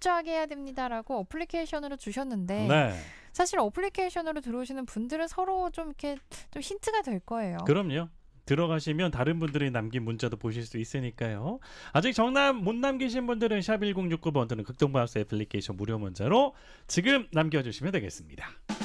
철저하게 해야 됩니다라고 어플리케이션으로 주셨는데 네. 사실 어플리케이션으로 들어오시는 분들은 서로 좀 이렇게 좀 힌트가 될 거예요. 그럼요. 들어가시면 다른 분들이 남긴 문자도 보실 수 있으니까요. 아직 정답 못 남기신 분들은 샵 1069번 또는 극동방학수 애플리케이션 무료 문자로 지금 남겨주시면 되겠습니다.